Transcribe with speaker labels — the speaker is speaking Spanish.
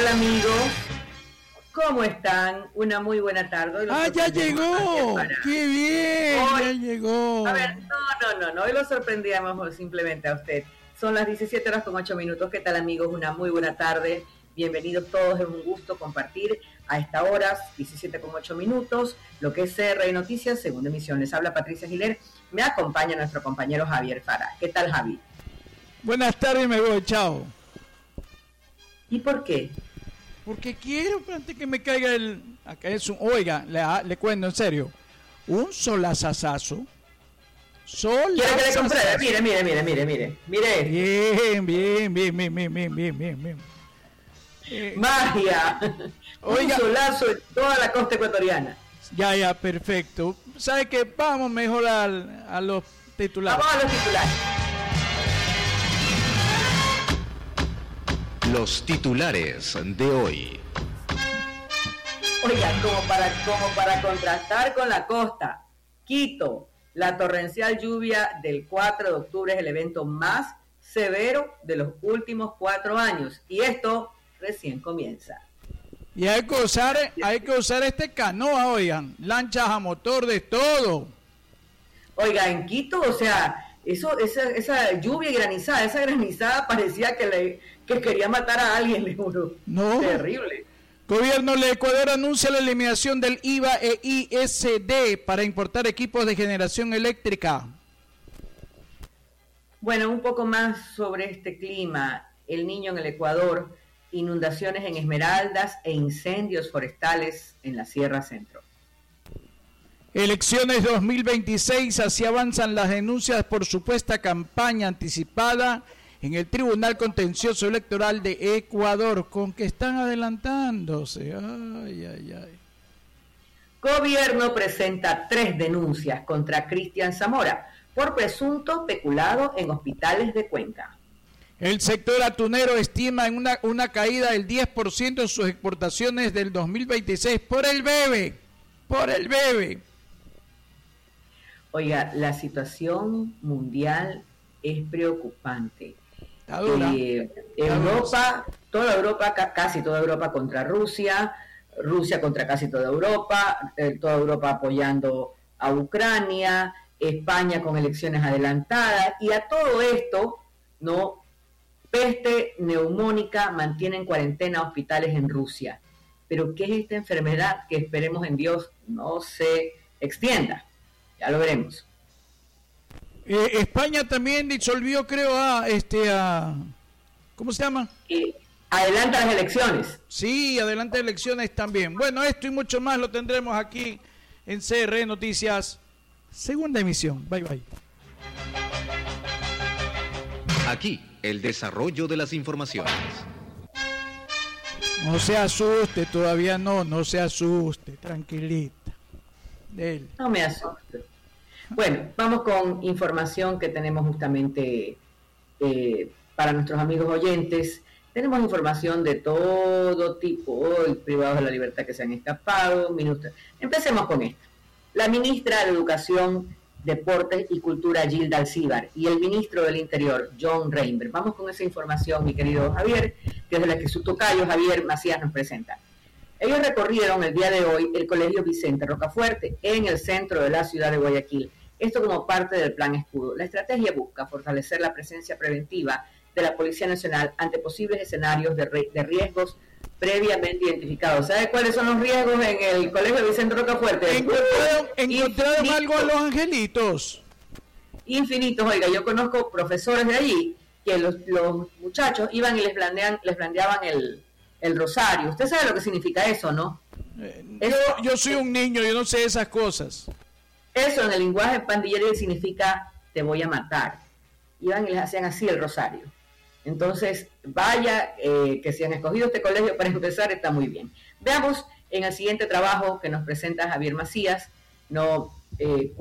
Speaker 1: tal, amigos? ¿Cómo están? Una muy buena tarde.
Speaker 2: Ya llegó. ¡Qué bien!
Speaker 1: Hoy,
Speaker 2: ya llegó.
Speaker 1: A ver, no. Hoy lo sorprendíamos simplemente a usted. Son las 17:08. ¿Qué tal, amigos? Una muy buena tarde. Bienvenidos todos. Es un gusto compartir a esta hora, 17:08, lo que es CR Noticias, segunda emisión. Les habla Patricia Giler. Me acompaña nuestro compañero Javier Farah. ¿Qué tal, Javi?
Speaker 2: Buenas tardes, me voy. Chao.
Speaker 1: ¿Y por qué?
Speaker 2: Porque quiero, antes que me caiga acá es un... Oiga, le cuento en serio. Un solazazazo.
Speaker 1: ¿Quiere que le compre? Mire.
Speaker 2: Bien.
Speaker 1: Magia.
Speaker 2: Oiga,
Speaker 1: un solazo en toda la costa ecuatoriana.
Speaker 2: Ya, perfecto. ¿Sabe qué? Vamos mejor a los titulares.
Speaker 1: Vamos a los titulares.
Speaker 3: Los titulares de hoy.
Speaker 1: Oiga, como para contrastar con la costa, Quito, la torrencial lluvia del 4 de octubre es el evento más severo de los últimos 4 años. Y esto recién comienza.
Speaker 2: Y hay que usar este canoa, oigan, lanchas a motor, de todo.
Speaker 1: Oiga, en Quito, o sea, esa lluvia granizada, esa granizada parecía que quería matar a alguien, le juro.
Speaker 2: No.
Speaker 1: Terrible.
Speaker 2: Gobierno de Ecuador anuncia la eliminación del IVA e ISD para importar equipos de generación eléctrica.
Speaker 1: Bueno, un poco más sobre este clima. El Niño en el Ecuador, inundaciones en Esmeraldas e incendios forestales en la Sierra Centro.
Speaker 2: Elecciones 2026, así avanzan las denuncias por supuesta campaña anticipada en el Tribunal Contencioso Electoral de Ecuador, con que están adelantándose. Ay.
Speaker 1: Gobierno presenta 3 denuncias contra Cristian Zamora por presunto peculado en hospitales de Cuenca.
Speaker 2: El sector atunero estima en una caída del 10% en sus exportaciones del 2026 por el bebé.
Speaker 1: Oiga, la situación mundial es preocupante. Europa, casi toda Europa contra Rusia, Rusia contra casi toda Europa apoyando a Ucrania, España con elecciones adelantadas, y a todo esto, ¿no? Peste neumónica mantiene en cuarentena hospitales en Rusia. Pero ¿qué es esta enfermedad que esperemos en Dios no se extienda? Ya lo veremos.
Speaker 2: España también disolvió, creo, ¿cómo se llama?
Speaker 1: Adelanta las elecciones.
Speaker 2: Sí, adelanta elecciones también. Bueno, esto y mucho más lo tendremos aquí en CR Noticias, segunda emisión. Bye.
Speaker 3: Aquí, el desarrollo de las informaciones.
Speaker 2: No se asuste, todavía no se asuste, tranquilita.
Speaker 1: No me asuste. Bueno, vamos con información que tenemos justamente para nuestros amigos oyentes. Tenemos información de todo tipo, privados de la libertad que se han escapado. Empecemos con esto. La ministra de Educación, Deportes y Cultura, Gilda Alcíbar, y el ministro del Interior, John Reimber. Vamos con esa información, mi querido Javier, que es de la que su tocayo Javier Macías nos presenta. Ellos recorrieron el día de hoy el Colegio Vicente Rocafuerte en el centro de la ciudad de Guayaquil. Esto como parte del Plan Escudo. La estrategia busca fortalecer la presencia preventiva de la Policía Nacional ante posibles escenarios de riesgos previamente identificados. ¿Sabe cuáles son los riesgos en el Colegio Vicente Rocafuerte?
Speaker 2: Encontraron algo a los angelitos.
Speaker 1: Infinitos. Oiga, yo conozco profesores de allí que los muchachos iban y les blandeaban el rosario. Usted sabe lo que significa eso, ¿no?
Speaker 2: Yo soy un niño, yo no sé esas cosas.
Speaker 1: Eso en el lenguaje pandillero significa te voy a matar. Iban y les hacían así el rosario. Entonces, vaya, que si han escogido este colegio para empezar, está muy bien. Veamos en el siguiente trabajo que nos presenta Javier Macías,